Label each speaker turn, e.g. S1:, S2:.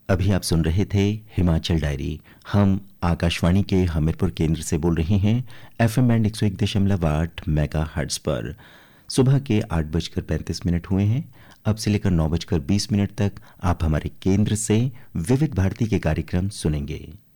S1: अभी आप सुन रहे थे हिमाचल डायरी। हम आकाशवाणी के हमीरपुर केंद्र से बोल रहे हैं एफएम बैंड 101.8 मेगा हर्ट्ज पर। सुबह के 8:35 हुए हैं। अब से लेकर 9:20 तक आप हमारे केंद्र से विविध भारती के कार्यक्रम सुनेंगे।